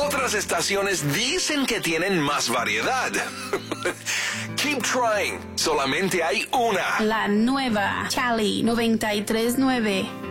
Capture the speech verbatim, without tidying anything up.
Otras estaciones dicen que tienen más variedad. Keep trying. Solamente hay una. La nueva Cali noventa y tres punto nueve.